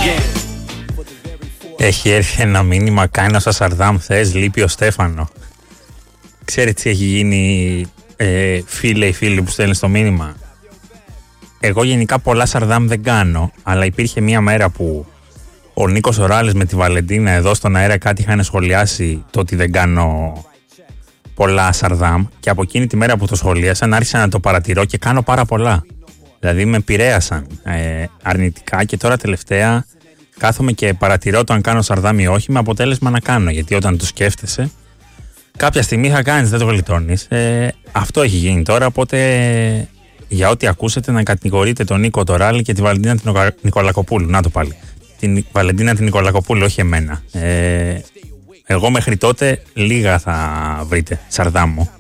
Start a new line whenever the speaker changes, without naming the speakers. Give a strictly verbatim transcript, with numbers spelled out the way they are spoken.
Έχει έρθει ένα μήνυμα, κάνω στα Σαρδάμ, θες, λείπει ο Στέφανο. Ξέρετε τι έχει γίνει, ε, φίλε ή φίλοι που στέλνει το μήνυμα? Εγώ γενικά πολλά Σαρδάμ δεν κάνω, αλλά υπήρχε μια μέρα που ο Νίκος Οράλης με τη Βαλεντίνα εδώ στον αέρα κάτι είχαν σχολιάσει το ότι δεν κάνω πολλά Σαρδάμ, και από εκείνη τη μέρα που το σχολίασαν άρχισα να το παρατηρώ και κάνω πάρα πολλά. Δηλαδή με επηρέασαν ε, αρνητικά, και τώρα τελευταία κάθομαι και παρατηρώ το αν κάνω Σαρδάμ ή όχι, με αποτέλεσμα να κάνω, γιατί όταν το σκέφτεσαι κάποια στιγμή θα κάνεις, δεν το γλιτώνεις. Ε, αυτό έχει γίνει τώρα, οπότε για ό,τι ακούσετε να κατηγορείτε τον Νίκο Τοράλη και τη Βαλεντίνα την Νικολακοπούλου. Να το πάλι. Την Βαλεντίνα την Νικολακοπούλου, όχι εμένα. Ε, εγώ μέχρι τότε λίγα θα βρείτε Σαρδάμ μου.